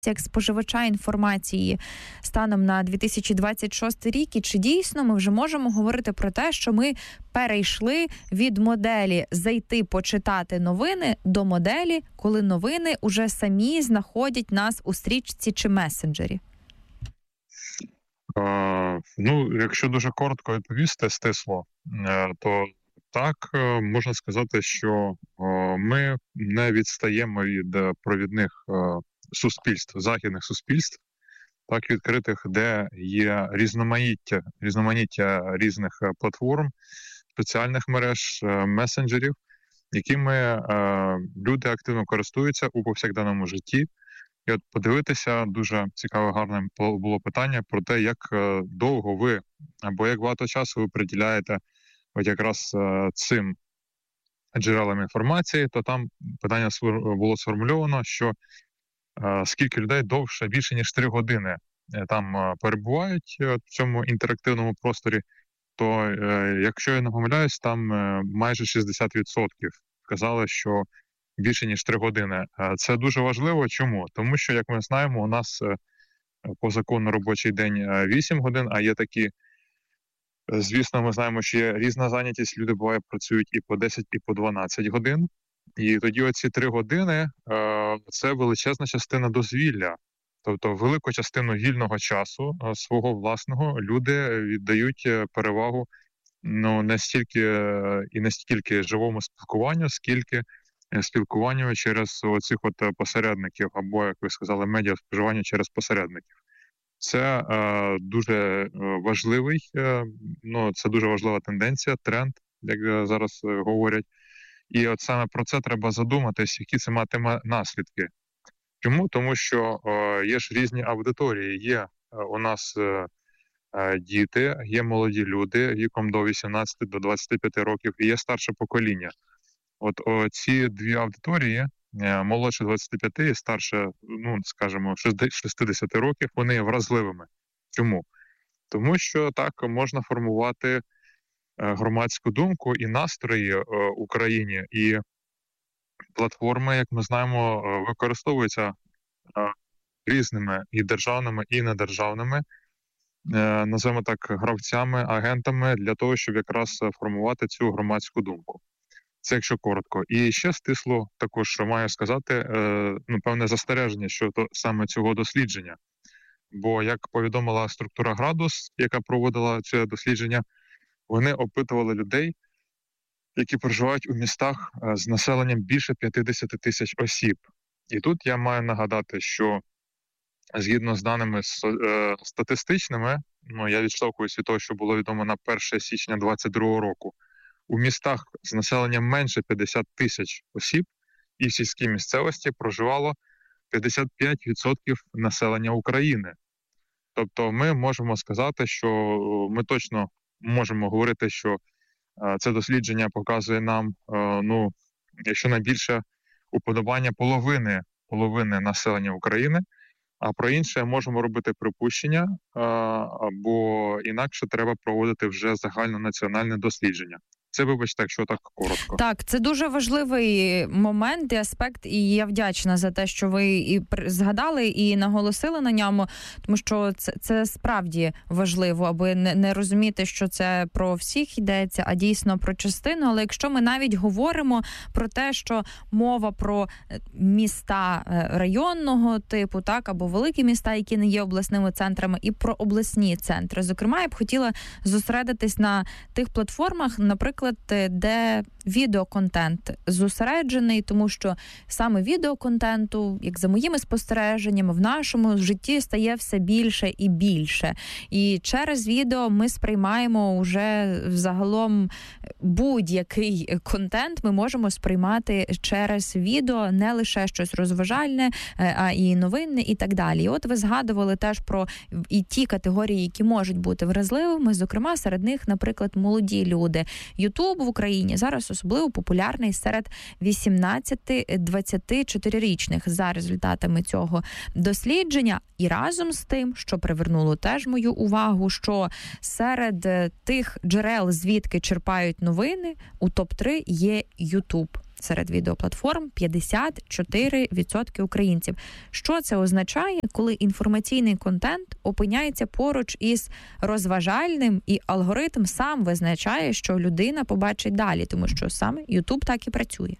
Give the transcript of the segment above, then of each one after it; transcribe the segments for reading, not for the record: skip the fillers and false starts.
як споживача інформації станом на 2026 рік, і чи дійсно ми вже можемо говорити про те, що ми перейшли від моделі зайти почитати новини до моделі, коли новини уже самі знаходять нас у стрічці чи месенджері? Якщо дуже коротко відповісти, стисло, то так, можна сказати, що ми не відстаємо від провідних суспільств, західних суспільств, так відкритих, де є різноманіття різних платформ, соціальних мереж, месенджерів, якими люди активно користуються у повсякденному житті. І от подивитися, дуже цікаве, гарне було питання про те, як довго ви, або як багато часу ви приділяєте от якраз цим джерелам інформації, то там питання було сформульовано, що скільки людей довше, більше ніж 3 години там перебувають в цьому інтерактивному просторі, то, якщо я не помиляюсь, там майже 60% казали, що більше ніж 3 години. Це дуже важливо. Чому? Тому що, як ми знаємо, у нас по закону робочий день 8 годин, а є такі, звісно, ми знаємо, що є різна зайнятість, люди буває працюють і по 10, і по 12 годин. І тоді оці 3 години – це величезна частина дозвілля. Тобто велику частину вільного часу свого власного люди віддають перевагу не стільки живому спілкуванню, скільки спілкуванню через оцих посередників, або, як ви сказали, медіаспоживання через посередників. Це дуже важливий, це дуже важлива тенденція, тренд, як зараз говорять. І от саме про це треба задуматись, які це матиме наслідки. Чому? Тому що є ж різні аудиторії. Є у нас діти, є молоді люди віком до 18 до 25 років, і є старше покоління. От ці дві аудиторії, молодше 25 і старше, скажімо, 60 років, вони є вразливими. Чому? Тому що так можна формувати громадську думку і настрої в Україні, і платформи, як ми знаємо, використовуються різними і державними, і недержавними, називаємо так, гравцями, агентами для того, щоб якраз формувати цю громадську думку. Це якщо коротко. І ще стисло також маю сказати, певне застереження щодо саме цього дослідження. Бо, як повідомила структура «Градус», яка проводила це дослідження, вони опитували людей, які проживають у містах з населенням більше 50 тисяч осіб. І тут я маю нагадати, що згідно з даними статистичними, я відштовхуюсь від того, що було відомо на 1 січня 2022 року, у містах з населенням менше 50 тисяч осіб і в сільській місцевості проживало 55% населення України. Тобто ми можемо сказати, що ми точно можемо говорити, що це дослідження показує нам, якщо найбільше уподобання половини населення України, а про інше можемо робити припущення, або інакше треба проводити вже загальнонаціональне дослідження. Це, вибачте, якщо так коротко. Так, це дуже важливий момент і аспект, і я вдячна за те, що ви і згадали, і наголосили на ньому, тому що це справді важливо, аби не розуміти, що це про всіх йдеться, а дійсно про частину. Але якщо ми навіть говоримо про те, що мова про міста районного типу, так, або великі міста, які не є обласними центрами, і про обласні центри. Зокрема, я б хотіла зосередитись на тих платформах, наприклад, де відеоконтент зосереджений, тому що саме відеоконтенту, як за моїми спостереженнями, в нашому житті стає все більше і більше. І через відео ми сприймаємо вже загалом будь-який контент ми можемо сприймати через відео, не лише щось розважальне, а і новинне і так далі. І от ви згадували теж про і ті категорії, які можуть бути вразливими, зокрема серед них, наприклад, молоді люди. Ютуб в Україні зараз особливо популярний серед 18-24-річних за результатами цього дослідження. І разом з тим, що привернуло теж мою увагу, що серед тих джерел, звідки черпають новини, у топ-3 є Ютуб. серед відеоплатформ 54% українців. Що це означає, коли інформаційний контент опиняється поруч із розважальним, і алгоритм сам визначає, що людина побачить далі, тому що саме YouTube так і працює?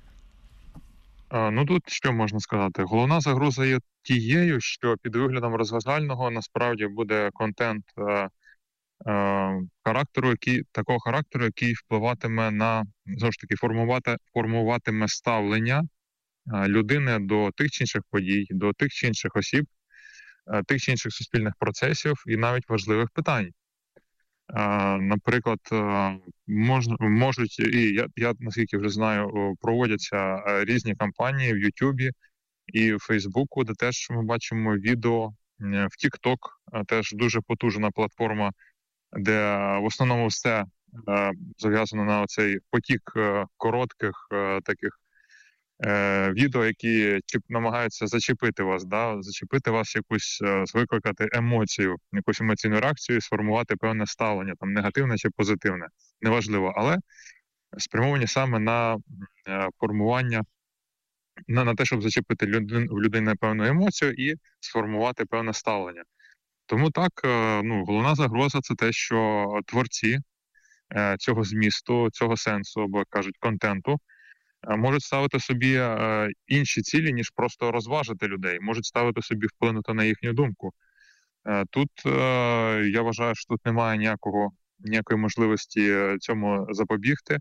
Ну, тут що можна сказати? Головна загроза є тією, що під виглядом розважального насправді буде контент такого характеру, який впливатиме на, знову ж таки, формуватиме ставлення людини до тих чи інших подій, до тих чи інших осіб, тих чи інших суспільних процесів і навіть важливих питань. Наприклад, можуть, і я наскільки вже знаю, проводяться різні кампанії в Ютубі і в Фейсбуку, де теж ми бачимо відео, в TikTok, теж дуже потужна платформа, де в основному все зав'язано на цей потік коротких таких відео, які намагаються зачепити вас, зачепити вас якусь, викликати емоцію, якусь емоційну реакцію, сформувати певне ставлення, там негативне чи позитивне, неважливо, але спрямовані саме на формування, на те, щоб зачепити в людини певну емоцію і сформувати певне ставлення. Тому так, головна загроза – це те, що творці цього змісту, цього сенсу, або, кажуть, контенту, можуть ставити собі інші цілі, ніж просто розважити людей, можуть ставити собі вплинути на їхню думку. Тут, я вважаю, що тут немає ніякої можливості цьому запобігти.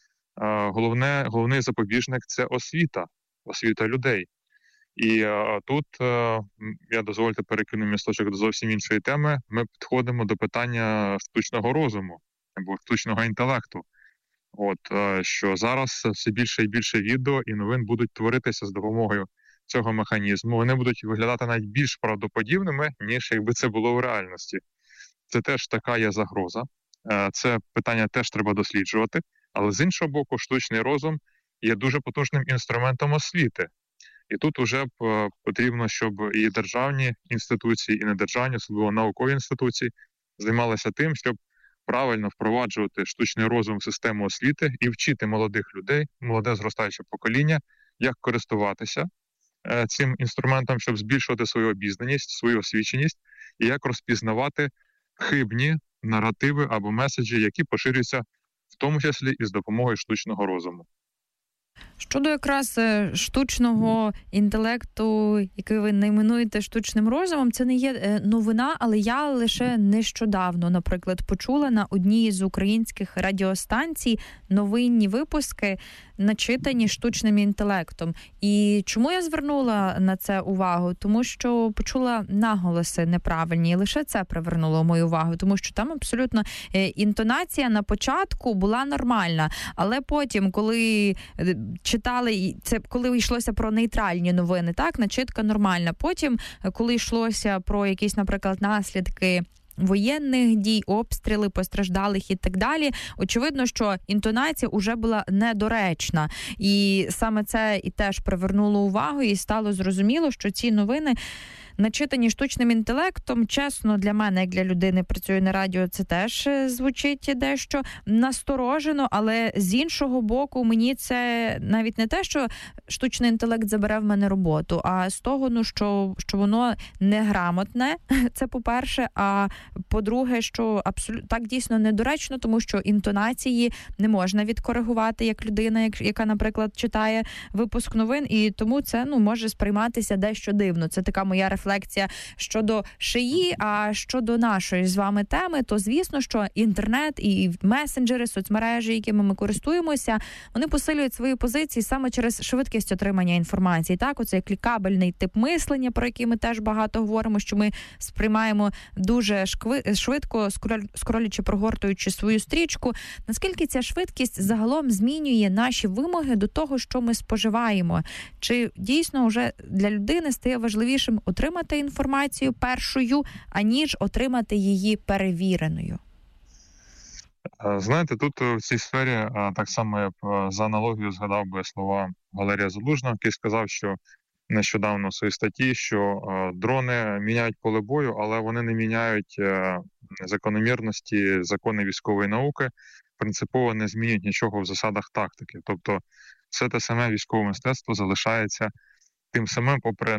Головний запобіжник – це освіта людей. І тут, я дозвольте перекину місточок до зовсім іншої теми, ми підходимо до питання штучного розуму або штучного інтелекту. Що зараз все більше і більше відео і новин будуть творитися з допомогою цього механізму. Вони будуть виглядати навіть більш правдоподібними, ніж якби це було в реальності. Це теж така є загроза. Це питання теж треба досліджувати. Але з іншого боку, штучний розум є дуже потужним інструментом освіти. І тут уже потрібно, щоб і державні інституції, і недержавні, особливо наукові інституції, займалися тим, щоб правильно впроваджувати штучний розум в систему освіти і вчити молодих людей, молоде зростаюче покоління, як користуватися цим інструментом, щоб збільшувати свою обізнаність, свою освіченість, і як розпізнавати хибні наративи або меседжі, які поширюються в тому числі і з допомогою штучного розуму. Щодо якраз штучного інтелекту, який ви найменуєте штучним розумом, це не є новина, але я лише нещодавно, наприклад, почула на одній з українських радіостанцій новинні випуски, начитані штучним інтелектом. І чому я звернула на це увагу? Тому що почула наголоси неправильні, і лише це привернуло мою увагу, тому що там абсолютно інтонація на початку була нормальна, але потім, коли читали, це коли йшлося про нейтральні новини, так, начитка нормальна. Потім, коли йшлося про якісь, наприклад, наслідки воєнних дій, обстріли, постраждалих і так далі, очевидно, що інтонація уже була недоречна. І саме це і теж привернуло увагу, і стало зрозуміло, що ці новини начитані штучним інтелектом. Чесно, для мене, як для людини, працюю на радіо, це теж звучить дещо насторожено, але з іншого боку, мені це навіть не те, що штучний інтелект забере в мене роботу, а з того, що воно неграмотне, це по-перше, а по-друге, що абсолютно так дійсно недоречно, тому що інтонації не можна відкоригувати як людина, яка, наприклад, читає випуск новин, і тому це може сприйматися дещо дивно. Це така моя рефлексія щодо шиї, а щодо нашої з вами теми, то звісно, що інтернет і месенджери, соцмережі, якими ми користуємося, вони посилюють свої позиції саме через швидкість отримання інформації. Так, оцей клікабельний тип мислення, про який ми теж багато говоримо, що ми сприймаємо дуже швидко, скролячи, прогортуючи свою стрічку. Наскільки ця швидкість загалом змінює наші вимоги до того, що ми споживаємо? Чи дійсно вже для людини стає важливішим отримати інформацію першою, аніж отримати її перевіреною? Знаєте, тут в цій сфері так само я за аналогію згадав би слова Валерія Залужного, який сказав, що нещодавно в своїй статті, що дрони міняють поле бою, але вони не міняють закономірності, закони військової науки, принципово не змінюють нічого в засадах тактики. Тобто все те саме військове мистецтво залишається тим самим, попри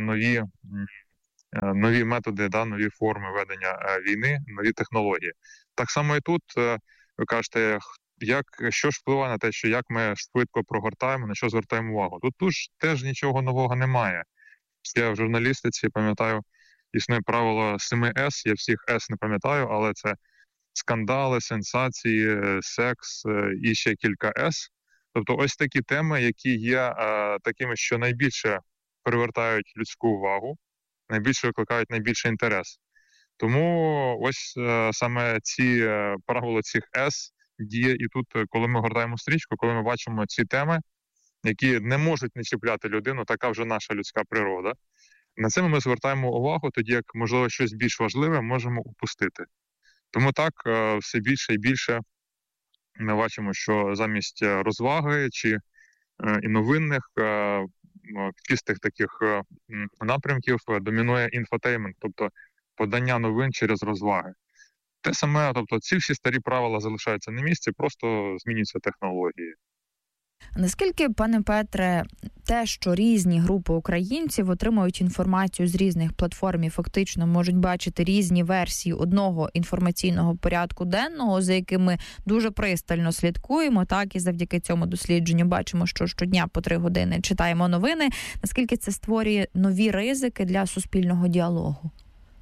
нові методи, нові форми ведення війни, нові технології. Так само і тут, ви кажете, що ж впливає на те, що як ми швидко прогортаємо, на що звертаємо увагу. Тут теж нічого нового немає. Я в журналістиці, пам'ятаю, існує правило 7 С, я всіх С не пам'ятаю, але це скандали, сенсації, секс і ще кілька С. Тобто ось такі теми, які є такими, що найбільше привертають людську увагу, найбільше викликають найбільший інтерес. Тому ось саме ці правила цих С діє і тут, коли ми гортаємо стрічку, коли ми бачимо ці теми, які не можуть не чіпляти людину, така вже наша людська природа. На це ми звертаємо увагу, тоді як, можливо, щось більш важливе можемо упустити. Тому так, все більше і більше ми бачимо, що замість розваги чи і новинних чистих таких напрямків домінує інфотеймент, тобто подання новин через розваги. Те саме, тобто ці всі старі правила залишаються на місці, просто змінюються технології. Наскільки, пане Петре, те, що різні групи українців отримують інформацію з різних платформ і фактично можуть бачити різні версії одного інформаційного порядку денного, за яким ми дуже пристально слідкуємо, так, і завдяки цьому дослідженню бачимо, що щодня по 3 години читаємо новини, наскільки це створює нові ризики для суспільного діалогу?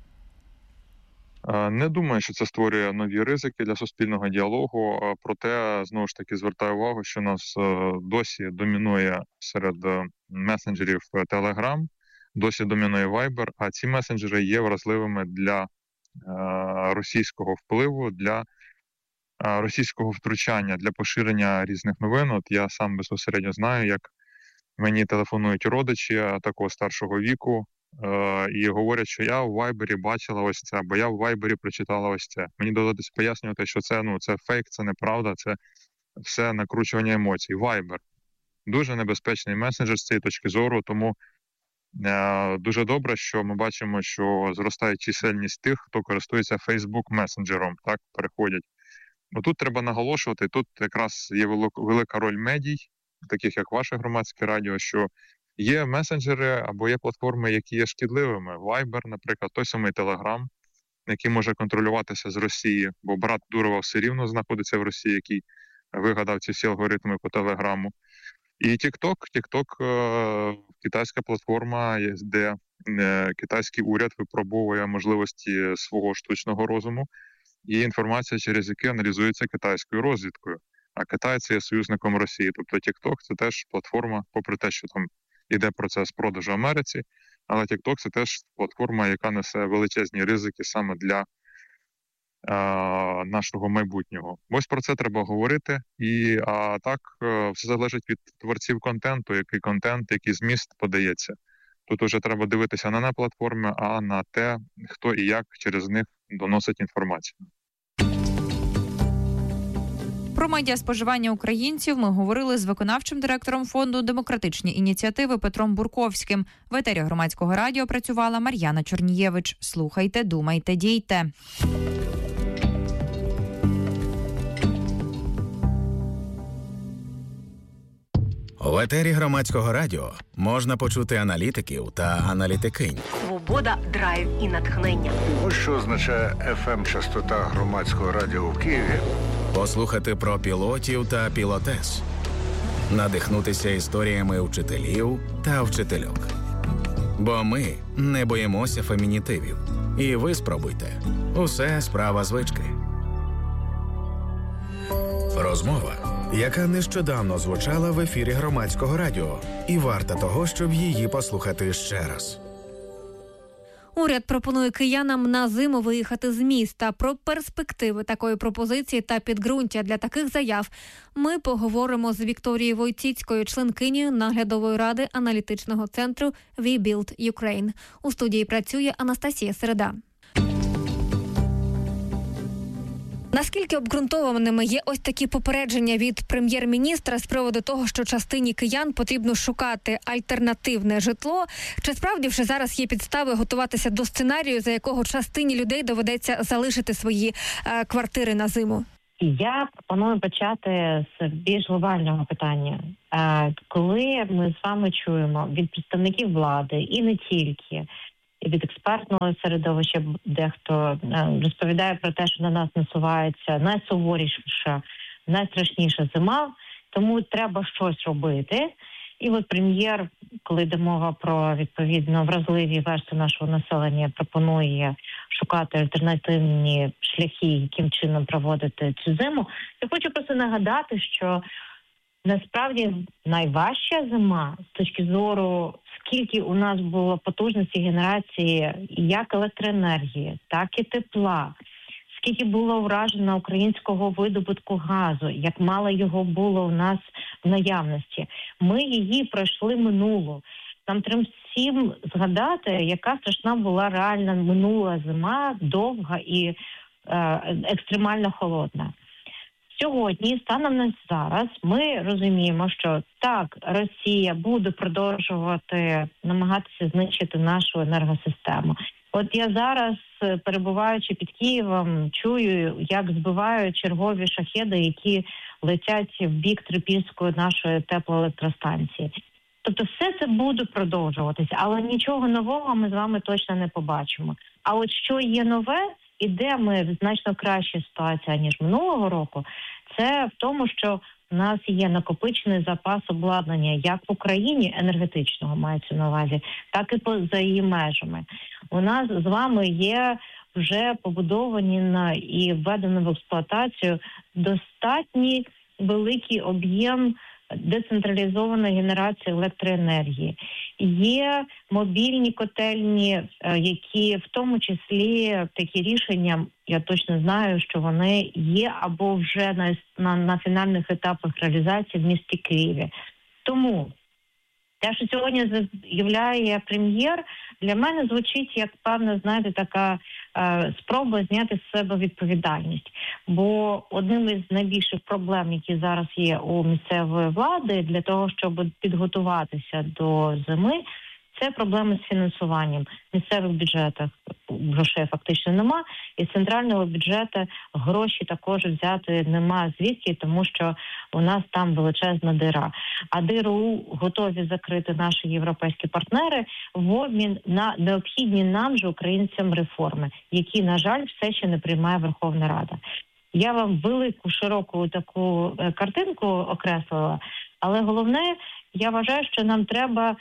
Не думаю, що це створює нові ризики для суспільного діалогу, проте, знову ж таки, звертаю увагу, що нас досі домінує серед месенджерів Telegram, досі домінує Viber, а ці месенджери є вразливими для російського впливу, для російського втручання, для поширення різних новин. От я сам безпосередньо знаю, як мені телефонують родичі такого старшого віку, і говорять, що я в Вайбері бачила ось це, або я в Вайбері прочитала ось це. Мені доводиться пояснювати, що це фейк, це неправда, це все накручування емоцій. Вайбер – дуже небезпечний месенджер з цієї точки зору, тому дуже добре, що ми бачимо, що зростає чисельність тих, хто користується Facebook месенджером, так, переходять. Тут треба наголошувати, тут якраз є велика роль медій, таких як ваше громадське радіо, що є месенджери або є платформи, які є шкідливими. Viber, наприклад, той самий Telegram, який може контролюватися з Росії, бо брат Дурова все рівно знаходиться в Росії, який вигадав ці всі алгоритми по Телеграму. І TikTok, китайська платформа, де китайський уряд випробовує можливості свого штучного розуму, і інформація, через яку аналізується китайською розвідкою. А Китай – це є союзником Росії. Тобто TikTok – це теж платформа, попри те, що там іде процес продажу Америці, але TikTok – це теж платформа, яка несе величезні ризики саме для нашого майбутнього. Ось про це треба говорити. А так все залежить від творців контенту, який контент, який зміст подається. Тут вже треба дивитися не на платформи, а на те, хто і як через них доносить інформацію. Про медіаспоживання українців ми говорили з виконавчим директором фонду «Демократичні ініціативи» Петром Бурковським. В етері Громадського радіо працювала Мар'яна Чорнієвич. Слухайте, думайте, дійте. В етері Громадського радіо можна почути аналітиків та аналітикинь. Свобода, драйв і натхнення. Ось що означає FM-частота Громадського радіо в Києві. Послухати про пілотів та пілотес. Надихнутися історіями вчителів та вчительок. Бо ми не боїмося фемінітивів. І ви спробуйте. Усе справа звички. Розмова, яка нещодавно звучала в ефірі Громадського радіо. І варта того, щоб її послухати ще раз. Уряд пропонує киянам на зиму виїхати з міста. Про перспективи такої пропозиції та підґрунтя для таких заяв ми поговоримо з Вікторією Войціцькою, членкинею наглядової ради аналітичного центру We Build Ukraine. У студії працює Анастасія Середа. Наскільки обґрунтованими є ось такі попередження від прем'єр-міністра з приводу того, що частині киян потрібно шукати альтернативне житло? Чи справді вже зараз є підстави готуватися до сценарію, за якого частині людей доведеться залишити свої квартири на зиму? Я пропоную почати з більш глобального питання. Коли ми з вами чуємо від представників влади і не тільки, і від експертного середовища дехто розповідає про те, що на нас насувається найсуворіша, найстрашніша зима, тому треба щось робити. І от прем'єр, коли йде мова про, відповідно, вразливі верстви нашого населення, пропонує шукати альтернативні шляхи, яким чином проводити цю зиму. Я хочу просто нагадати, що насправді найважча зима з точки зору, скільки у нас було потужності генерації як електроенергії, так і тепла, скільки було вражено українського видобутку газу, як мало його було у нас в наявності. Ми її пройшли минулу. Нам треба всім згадати, яка страшна була реальна минула зима, довга і екстремально холодна. Сьогодні, станом на зараз, ми розуміємо, що так, Росія буде продовжувати намагатися знищити нашу енергосистему. От я зараз, перебуваючи під Києвом, чую, як збивають чергові шахеди, які летять в бік Трипільської нашої теплоелектростанції. Тобто все це буде продовжуватися, але нічого нового ми з вами точно не побачимо. А от що є нове, і де ми в значно кращій ситуації, ніж минулого року, це в тому, що у нас є накопичений запас обладнання як в Україні, енергетичного мається на увазі, так і поза її межами. У нас з вами є вже побудовані і введені в експлуатацію достатній великий об'єм децентралізованої генерації електроенергії. Є мобільні котельні, які в тому числі такі рішення, я точно знаю, що вони є або вже на фінальних етапах реалізації в місті Києві. Тому те, що сьогодні заявляє прем'єр, для мене звучить як певна, знаєте, така спроба зняти з себе відповідальність. Бо одним із найбільших проблем, які зараз є у місцевої влади для того, щоб підготуватися до зими, це проблеми з фінансуванням. В місцевих бюджетах грошей фактично нема, і з центрального бюджету гроші також взяти нема звідки, тому що у нас там величезна дира. А диру готові закрити наші європейські партнери в обмін на необхідні нам же українцям реформи, які, на жаль, все ще не приймає Верховна Рада. Я вам велику, широку таку картинку окреслила, але головне, я вважаю, що нам треба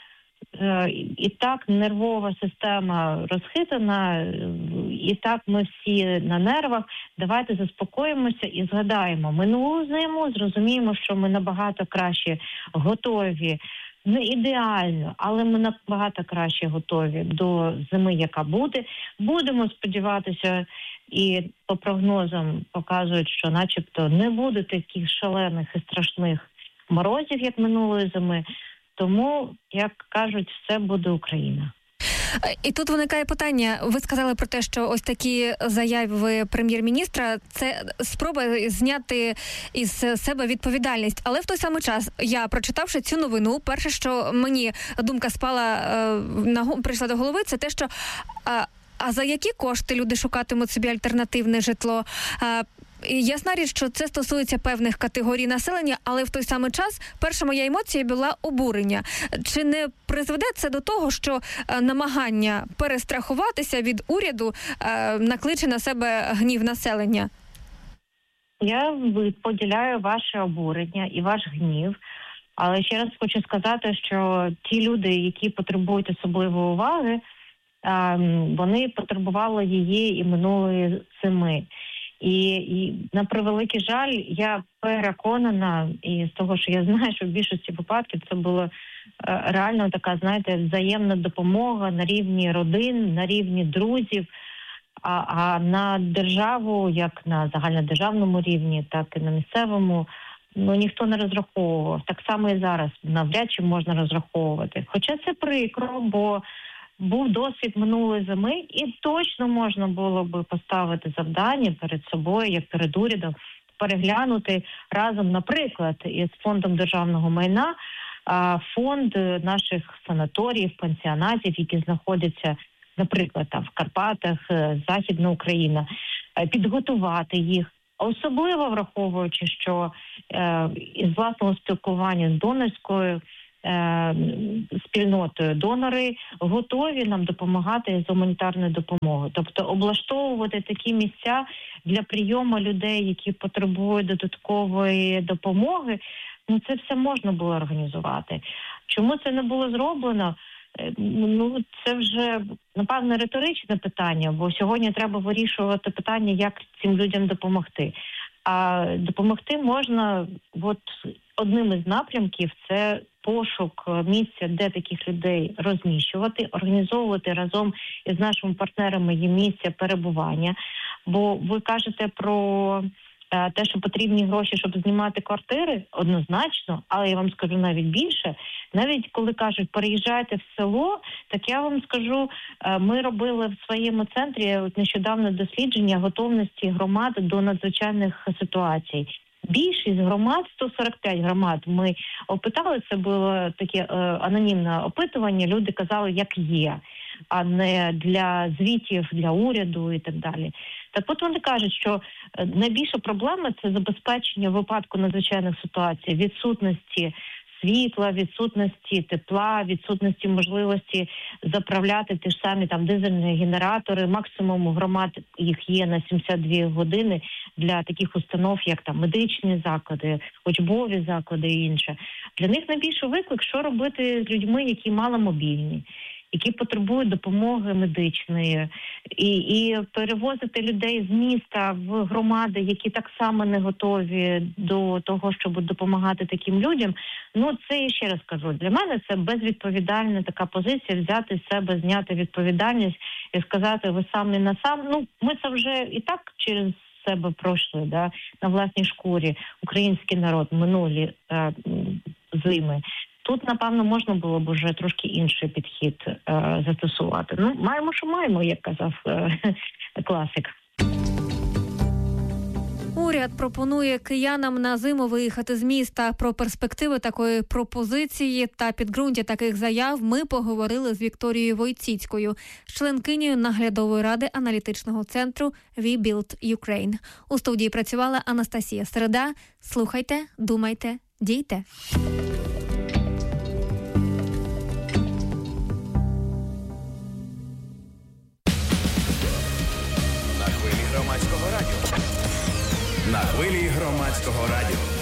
і так нервова система розхитана, і так ми всі на нервах. Давайте заспокоїмося і згадаємо минулу зиму, зрозуміємо, що ми набагато краще готові, не ідеально, але ми набагато краще готові до зими, яка буде. Будемо сподіватися, і по прогнозам показують, що начебто не буде таких шалених і страшних морозів, як минулої зими. Тому, як кажуть, все буде Україна. І тут виникає питання. Ви сказали про те, що ось такі заяви прем'єр-міністра – це спроба зняти із себе відповідальність. Але в той самий час, я, прочитавши цю новину, перше, що мені думка прийшла до голови, це те, що а за які кошти люди шукатимуть собі альтернативне житло? Ясна річ, що це стосується певних категорій населення, але в той самий час перша моя емоція була обурення. Чи не призведе це до того, що намагання перестрахуватися від уряду накличе на себе гнів населення? Я поділяю ваше обурення і ваш гнів, але ще раз хочу сказати, що ті люди, які потребують особливої уваги, вони потребували її і минулої зими. І на превеликий жаль, я переконана, і з того, що я знаю, що в більшості випадків це була реально така, знаєте, взаємна допомога на рівні родин, на рівні друзів, а на державу, як на загальнодержавному рівні, так і на місцевому, ніхто не розраховував. Так само і зараз навряд чи можна розраховувати. Хоча це прикро, бо був досвід минулої зими, і точно можна було би поставити завдання перед собою, як перед урядом, переглянути разом, наприклад, із Фондом державного майна, фонд наших санаторіїв, пансіонатів, які знаходяться, наприклад, там в Карпатах, Західна Україна, підготувати їх Особливо враховуючи, що із власного спілкування з донорською спільнотою донори готові нам допомагати з гуманітарною допомогою. Тобто облаштовувати такі місця для прийому людей, які потребують додаткової допомоги, це все можна було організувати. Чому це не було зроблено? Це вже, напевно, риторичне питання, бо сьогодні треба вирішувати питання, як цим людям допомогти. А допомогти можна, одним із напрямків – це пошук місця, де таких людей розміщувати, організовувати разом із нашими партнерами їм місця перебування. Бо ви кажете про те, що потрібні гроші, щоб знімати квартири, однозначно, але я вам скажу навіть більше. Навіть коли кажуть, переїжджайте в село, так я вам скажу, ми робили в своєму центрі нещодавно дослідження готовності громад до надзвичайних ситуацій. Більшість громад, 145 громад, ми опитали, це було таке анонімне опитування, люди казали, як є, а не для звітів, для уряду і так далі. Так от вони кажуть, що найбільша проблема – це забезпечення в випадку надзвичайних ситуацій, відсутності світла, відсутності тепла, відсутності можливості заправляти ті ж самі дизельні генератори. Максимум громад їх є на 72 години для таких установ, як медичні заклади, учбові заклади і інше. Для них найбільший виклик, що робити з людьми, які маломобільні, які потребують допомоги медичної, і перевозити людей з міста в громади, які так само не готові до того, щоб допомагати таким людям. Це, я ще раз кажу, для мене це безвідповідальна така позиція, взяти з себе, зняти відповідальність і сказати, ви самі на сам. Ми це вже і так через себе пройшли, на власній шкурі, український народ, минулі зими. Тут, напевно, можна було б вже трошки інший підхід застосувати. Маємо, що маємо, як казав класик. Уряд пропонує киянам на зиму виїхати з міста. Про перспективи такої пропозиції та підґрунтя таких заяв ми поговорили з Вікторією Войціцькою, членкинею наглядової ради аналітичного центру We Build Ukraine. У студії працювала Анастасія Середа. Слухайте, думайте, дійте. На хвилі громадського радіо.